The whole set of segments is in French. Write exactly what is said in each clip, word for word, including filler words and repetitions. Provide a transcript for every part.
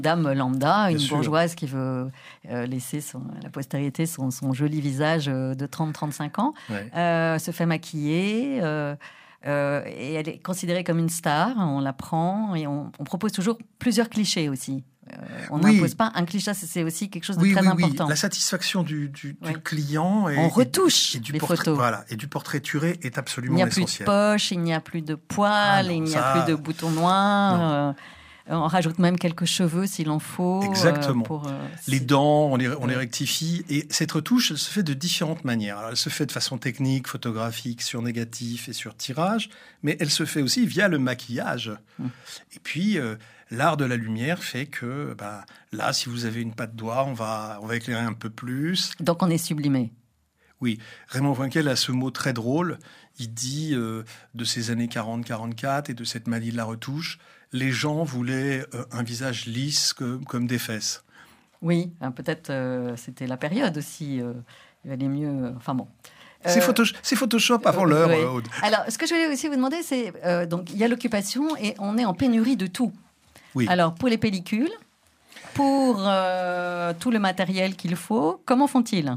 Dame lambda, Bien une sûr. bourgeoise qui veut euh, laisser son, à la postérité son, son joli visage euh, de trente à trente-cinq ans, Ouais. euh, se fait maquiller euh, euh, et elle est considérée comme une star. On la prend et on, on propose toujours plusieurs clichés aussi. Euh, on Oui. n'impose pas un cliché, c'est aussi quelque chose de Oui, très oui, important. oui. La satisfaction du, du, Ouais. du client et, On retouche et, et du les portrait, photos. Voilà, et du portraituré est Il absolument n'y a plus de essentiel. poche, il n'y a plus de poils, Ah non, il n'y a ça- plus de boutons noirs. Euh, on rajoute même quelques cheveux s'il en faut. Exactement. Euh, pour, euh, Les si- dents, on les, on les Ouais. rectifie. Et cette retouche, elle se fait de différentes manières. Alors, elle se fait de façon technique, photographique, sur négatif et sur tirage, mais elle se fait aussi via le maquillage. Mm. Et puis, euh, l'art de la lumière fait que, bah, là, si vous avez une patte d'oie, on va, on va éclairer un peu plus. Donc on est sublimé. Oui, Raymond Frankel a ce mot très drôle. Il dit euh, de ces années quarante quarante-quatre et de cette manie de la retouche, les gens voulaient euh, un visage lisse comme, comme des fesses. Oui, hein, peut-être euh, c'était la période aussi. euh, il valait mieux. euh, Enfin bon. C'est Euh, Photoshop, c'est Photoshop avant euh, l'heure, oui. euh, Aude. Alors, ce que je voulais aussi vous demander, c'est euh, donc il y a l'occupation et on est en pénurie de tout. Oui. Alors pour les pellicules, pour euh, tout le matériel qu'il faut, comment font-ils?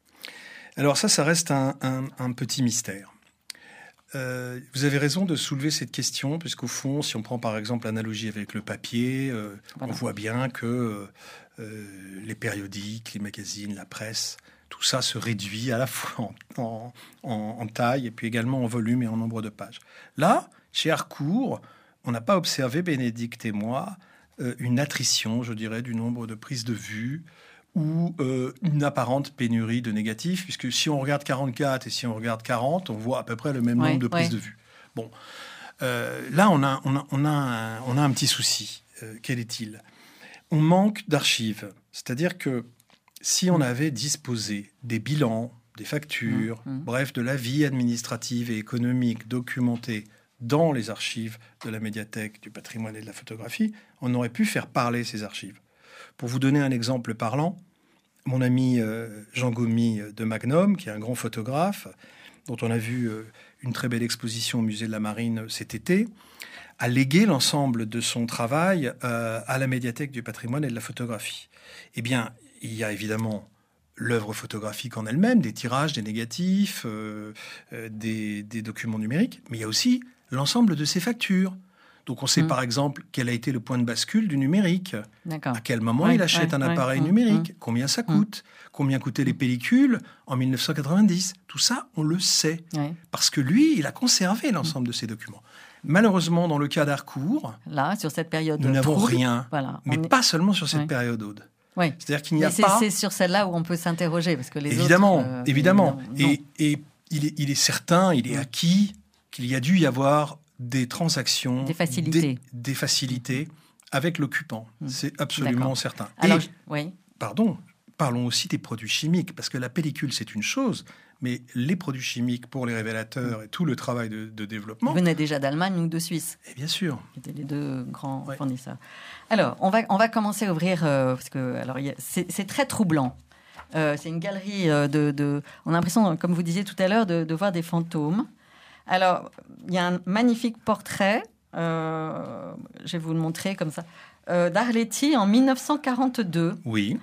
Alors ça, ça reste un, un- un petit mystère. Euh, vous avez raison de soulever cette question, puisqu'au fond, si on prend par exemple l'analogie avec le papier, euh, Voilà. on voit bien que euh, les périodiques, les magazines, la presse, tout ça se réduit à la fois en, en- en- en taille et puis également en volume et en nombre de pages. Là, chez Harcourt, on n'a pas observé, Bénédicte et moi, euh, une attrition, je dirais, du nombre de prises de vue ou euh, une apparente pénurie de négatifs, puisque si on regarde quarante-quatre et si on regarde quarante, on voit à peu près le même Ouais, nombre de prises ouais. de vue. Bon, Euh, là, on a, on, a, on, a un, on a un petit souci. Euh, quel est-il? On manque d'archives. C'est-à-dire que si on avait disposé des bilans, des factures, Mmh, mmh. bref, de la vie administrative et économique documentée dans les archives de la médiathèque du patrimoine et de la photographie, on aurait pu faire parler ces archives. Pour vous donner un exemple parlant, mon ami euh, Jean Gomy euh, de Magnum, qui est un grand photographe, dont on a vu euh, une très belle exposition au musée de la Marine euh, cet été, a légué l'ensemble de son travail euh, à la médiathèque du patrimoine et de la photographie. Eh bien, il y a évidemment l'œuvre photographique en elle-même, des tirages, des négatifs, euh, euh, des, des documents numériques, mais il y a aussi l'ensemble de ses factures. Donc on sait Mm. par exemple quel a été le point de bascule du numérique. D'accord. À quel moment Ouais, il achète ouais, un ouais, appareil mm, numérique? Combien ça coûte? Combien coûtaient les pellicules en mille neuf cent quatre-vingt-dix? Tout ça, on le sait. Ouais. Parce que lui, il a conservé l'ensemble de ces documents. Malheureusement, dans le cas d'Harcourt, Là, sur cette période nous n'avons trouble, rien. Voilà. Mais on est- pas seulement sur cette Ouais. période, Aude. Ouais. C'est-à-dire qu'il n'y a Mais c'est pas... c'est sur celle-là où on peut s'interroger parce que les Évidemment, autres. euh, évidemment. non. Et, et il, est, il est certain, il est Ouais. acquis qu'il y a dû y avoir des transactions, Des facilités. des, des facilités avec l'occupant. Mm. C'est absolument D'accord. certain. Alors, Et, je- oui. pardon, parlons aussi des produits chimiques, parce que la pellicule, c'est une chose, mais les produits chimiques pour les révélateurs et tout le travail de, de Ils développement, venaient déjà d'Allemagne ou de Suisse, et bien sûr. qui étaient les deux grands Ouais. fournisseurs. Alors, on va, on va commencer à ouvrir, euh, parce que alors, il y a- c'est c'est très troublant. Euh, c'est une galerie euh, de, de- On a l'impression, comme vous disiez tout à l'heure, de, de voir des fantômes. Alors, il y a un magnifique portrait, euh, je vais vous le montrer comme ça, euh, d'Arletty en mille neuf cent quarante-deux. Oui,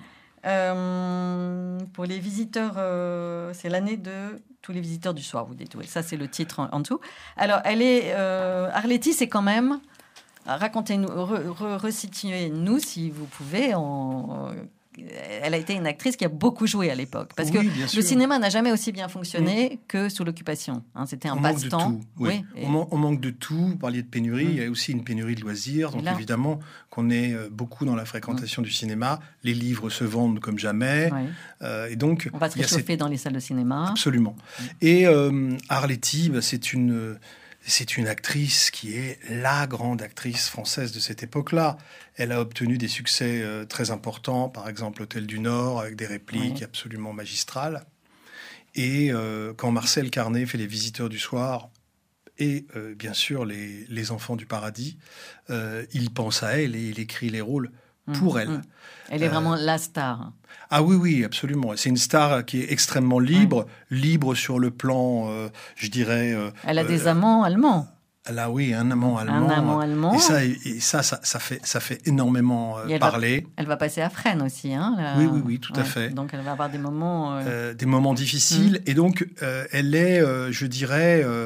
Euh, pour les visiteurs, euh, c'est l'année de tous les visiteurs du soir, vous dites. Oui, ça, c'est le titre en, en dessous. Alors, elle est. Euh, Arletty, c'est quand même. Racontez-nous, re, re, resituez-nous si vous pouvez. En, euh, elle a été une actrice qui a beaucoup joué à l'époque. Parce Oui, que bien le sûr. cinéma n'a jamais aussi bien fonctionné que sous l'occupation. Hein, c'était un on manque de passe-temps. tout. Oui. et- on, man- on manque de tout. Vous parliez de pénurie, Mm. il y a aussi une pénurie de loisirs. Donc là- évidemment qu'on est euh, beaucoup dans la fréquentation du cinéma. Les livres se vendent comme jamais. ouais. Euh, et donc, On va se il y a cette- réchauffer dans les salles de cinéma. Absolument. Et euh, Arletty, bah, c'est une, c'est une actrice qui est la grande actrice française de cette époque-là. Elle a obtenu des succès euh, très importants, par exemple Hôtel du Nord, avec des répliques Oui. absolument magistrales. Et euh, quand Marcel Carné fait Les Visiteurs du Soir et euh, bien sûr les, les Enfants du Paradis, euh, il pense à elle et il écrit les rôles pour Mm, elle. mm. Elle est vraiment la star. Ah oui, oui, absolument. C'est une star qui est extrêmement libre, libre sur le plan, euh, je dirais... euh, Elle a des euh, amants allemands. Là, oui, un amant allemand. Un amant allemand. Et ça, et, et ça, ça, ça, fait, ça fait énormément euh, elle parler. Va, elle va passer à Fresnes aussi. Hein, là. Oui, oui, oui, tout ouais, à fait. Donc, elle va avoir des moments... Euh... Euh, des moments difficiles. Mmh. Et donc, euh, elle est, euh, je dirais, euh,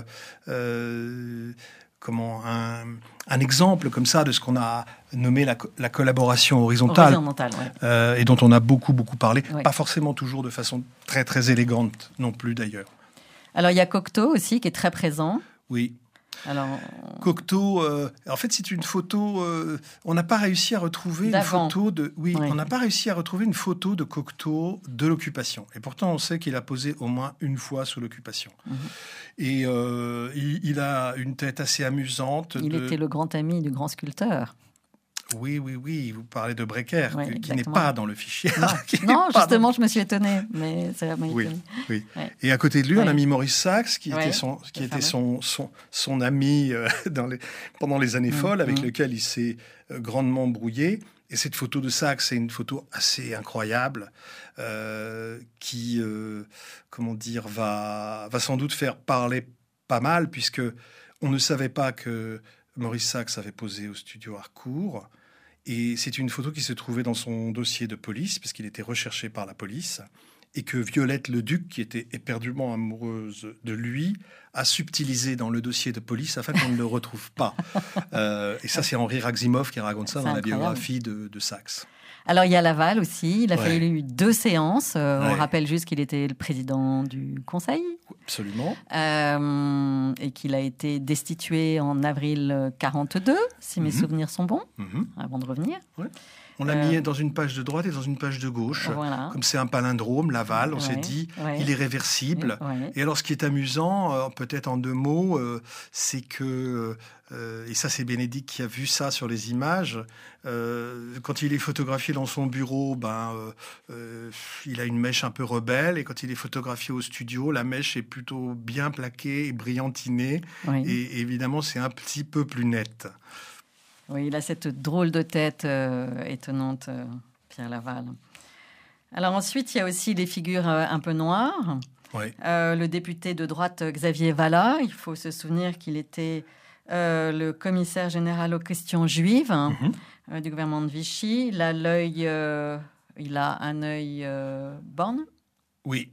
euh, comment, un, un exemple comme ça de ce qu'on a nommé la, la collaboration horizontale. Horizontale, ouais. euh, et dont on a beaucoup, beaucoup parlé. Ouais. Pas forcément toujours de façon très, très élégante non plus, d'ailleurs. Alors, il y a Cocteau aussi, qui est très présent. Oui. Alors, Cocteau, euh, en fait, c'est une photo. Euh, on n'a pas réussi à retrouver une photo de. Oui, oui. on n'a pas réussi à retrouver une photo de Cocteau de l'occupation. Et pourtant, on sait qu'il a posé au moins une fois sous l'occupation. Mm-hmm. Et euh, il, il a une tête assez amusante. Il de... était le grand ami du grand sculpteur. Oui, oui, oui. Vous parlez de Brecker, ouais, qui n'est pas dans le fichier. Non, non justement, dans... je me suis étonnée, mais ça m'a oui, étonnée. Oui. Ouais. Et à côté de lui, ouais. on a mis Maurice Sachs, qui ouais, était son, qui était son, son, son ami euh, dans les, pendant les années mmh, folles, avec mmh. lequel il s'est euh, grandement brouillé. Et cette photo de Sachs, c'est une photo assez incroyable, euh, qui, euh, comment dire, va, va sans doute faire parler pas mal, puisque on ne savait pas que Maurice Sachs avait posé au studio Harcourt. Et c'est une photo qui se trouvait dans son dossier de police, puisqu'il était recherché par la police, et que Violette Leduc, qui était éperdument amoureuse de lui, a subtilisé dans le dossier de police afin qu'on ne le retrouve pas. Euh, et ça, c'est Henri Raximov qui raconte ça c'est dans incroyable. La biographie de, de Sachs. Alors, il y a Laval aussi. Il a ouais. fallu deux séances. Euh, ouais. On rappelle juste qu'il était le président du Conseil. Absolument. Euh, et qu'il a été destitué en avril quarante-deux, si mes mm-hmm. souvenirs sont bons, mm-hmm. avant de revenir. Ouais. On l'a euh, mis dans une page de droite et dans une page de gauche. Voilà. Comme c'est un palindrome, Laval, on ouais, s'est dit, ouais. il est réversible. Ouais. Et alors, ce qui est amusant, euh, peut-être en deux mots, euh, c'est que, euh, et ça c'est Bénédicte qui a vu ça sur les images, euh, quand il est photographié dans son bureau, ben, euh, euh, il a une mèche un peu rebelle. Et quand il est photographié au studio, la mèche est plutôt bien plaquée et brillantinée. Oui. Et, et évidemment, c'est un petit peu plus net. Oui, il a cette drôle de tête euh, étonnante, euh, Pierre Laval. Alors ensuite, il y a aussi des figures euh, un peu noires. Oui. Euh, le député de droite Xavier Vallat, il faut se souvenir qu'il était euh, le commissaire général aux questions juives mm-hmm. euh, du gouvernement de Vichy. Il a l'œil, euh, il a un œil euh, borgne. Oui.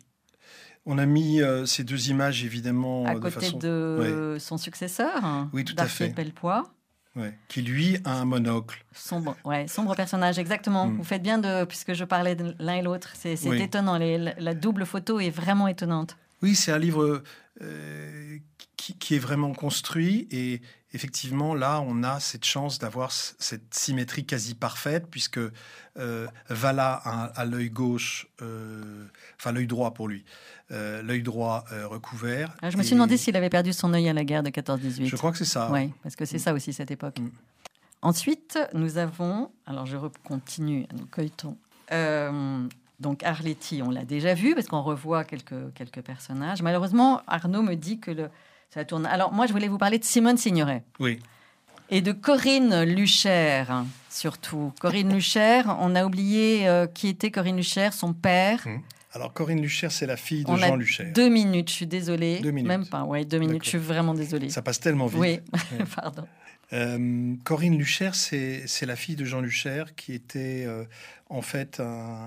On a mis euh, ces deux images évidemment à de côté façon... de oui. son successeur, oui, tout à fait. Pellepoix. Ouais, qui, lui, a un monocle. Sombre, ouais, sombre personnage, exactement. Mm. Vous faites bien de... Puisque je parlais de l'un et l'autre. C'est, c'est oui. étonnant. Les, la, la double photo est vraiment étonnante. Oui, c'est un livre euh, qui, qui est vraiment construit. Et effectivement, là, on a cette chance d'avoir c- cette symétrie quasi parfaite, puisque euh, Vallat a, a l'œil gauche... Euh, enfin, l'œil droit pour lui. Euh, l'œil droit euh, recouvert. Alors, je me suis et... demandé s'il avait perdu son œil à la guerre de quatorze dix-huit. Je crois que c'est ça. Oui, parce que c'est ça aussi, cette époque. Mm. Ensuite, nous avons... Alors, je continue, nous cueilletons. Euh, donc, Arletty, on l'a déjà vu, parce qu'on revoit quelques, quelques personnages. Malheureusement, Arnaud me dit que le, ça tourne... Alors, moi, je voulais vous parler de Simone Signoret. Oui. Et de Corinne Lucher, surtout. Corinne Lucher, on a oublié euh, qui était Corinne Lucher, son père... Mmh. Alors, Corinne Lucher, c'est la fille de On Jean a Lucher. Deux minutes, je suis désolée. Deux minutes. Même pas, oui, deux minutes, D'accord. Je suis vraiment désolée. Ça passe tellement vite. Oui, ouais. Pardon. Euh, Corinne Lucher, c'est, c'est la fille de Jean Lucher, qui était euh, en fait un,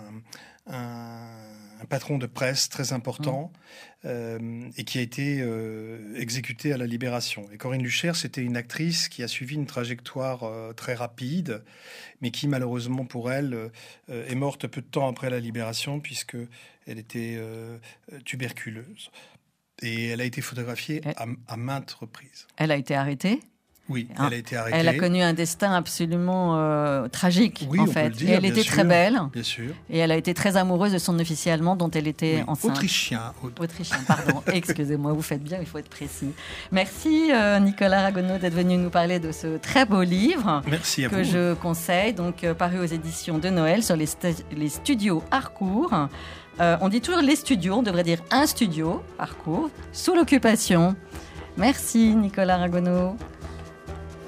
un, un patron de presse très important mmh. euh, et qui a été euh, exécuté à la Libération. Et Corinne Lucher, c'était une actrice qui a suivi une trajectoire euh, très rapide, mais qui malheureusement pour elle euh, est morte peu de temps après la Libération, puisque elle était euh, tuberculeuse. Et elle a été photographiée elle... à, à maintes reprises. Elle a été arrêtée ? Oui, hein, elle a été arrêtée. Elle a connu un destin absolument euh, tragique, oui, en on fait. Peut le dire, et elle était sûr, très belle. Bien sûr. Et elle a été très amoureuse de son officier allemand dont elle était oui, enceinte. Autrichien. Autrichien, pardon. Excusez-moi, vous faites bien, il faut être précis. Merci euh, Nicolas Ragonneau d'être venu nous parler de ce très beau livre. Merci à que vous. je conseille, donc euh, paru aux éditions de Noël sur les, sta- les studios Harcourt. Euh, on dit toujours les studios, on devrait dire un studio Harcourt, sous l'occupation. Merci Nicolas Ragonneau.